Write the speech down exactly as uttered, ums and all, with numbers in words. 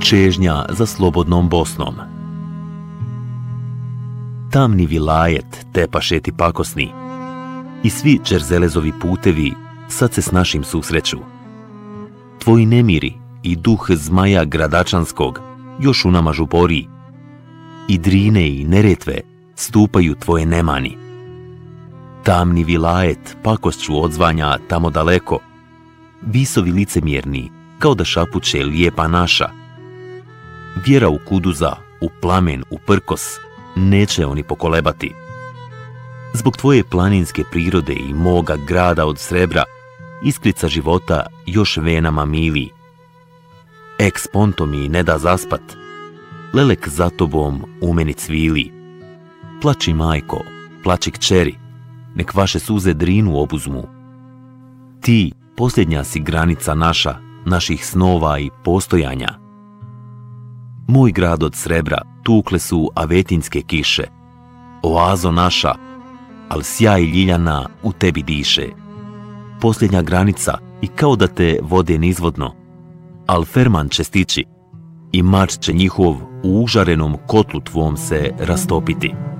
čežnja za slobodnom Bosnom. Tamni vilajet tepaše ti pakosni i svi Čerzelezovi putevi sad se s našim susreću. Tvoji nemiri i duh zmaja gradačanskog još u nama žubori i Drine i Neretve stupaju tvoje nemani. Tamni vilajet pakošću odzvanja tamo daleko, visovi licemjerni kao da šapuće lijepa naša. Vjera u kuduza, u plamen, u prkos, neće oni pokolebati. Zbog tvoje planinske prirode i moga grada od srebra, iskrica života još venama mili. Ex ponto mi ne da zaspat, lelek za tobom u meni cvili. Plači majko, plači kćeri, nek vaše suze Drinu obuzmu. Ti, posljednja si granica naša, naših snova i postojanja. Moj grad od srebra tukle su avetinske kiše, oazo naša, al sjaj ljiljana u tebi diše. Posljednja granica i kao da te vode nizvodno, al ferman će stići i mač će njihov u užarenom kotlu tvom se rastopiti.